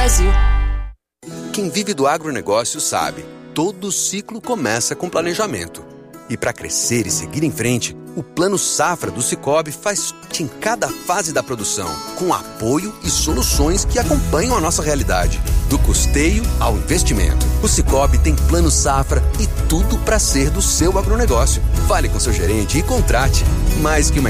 Brasil. Quem vive do agronegócio sabe, todo ciclo começa com planejamento. E para crescer e seguir em frente, o Plano Safra do Sicoob faz em cada fase da produção, com apoio e soluções que acompanham a nossa realidade, do custeio ao investimento. O Sicoob tem Plano Safra e tudo para ser do seu agronegócio. Fale com seu gerente e contrate. Mais que uma